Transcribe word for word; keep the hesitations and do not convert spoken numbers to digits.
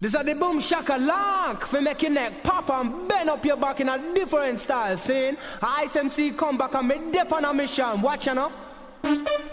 This is the boom shaka lock for make your neck pop and bend up your back in a different style. Saying I S M C come back and me dip on a mission. Watch you know.